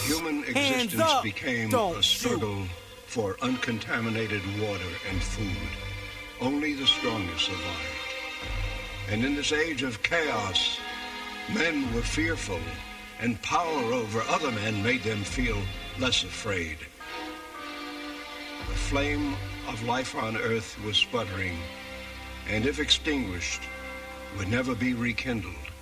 Human existence became a struggle for uncontaminated water and food. Only the strongest survived. And in this age of chaos, men were fearful, and power over other men made them feel less afraid. The flame of life on Earth was sputtering, and if extinguished, would never be rekindled.